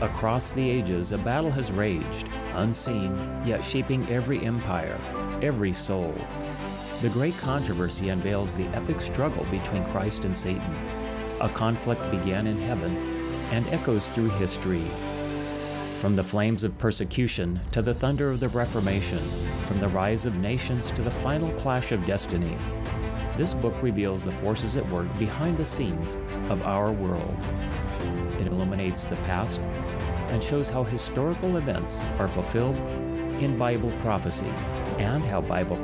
Across the ages, a battle has raged, unseen, yet shaping every empire, every soul. The great controversy unveils the epic struggle between Christ and Satan. A conflict began in heaven and echoes through history. From the flames of persecution to the thunder of the Reformation, from the rise of nations to the final clash of destiny, this book reveals the forces at work behind the scenes of our world. It illuminates the past and shows how historical events are fulfilled in Bible prophecy and how Bible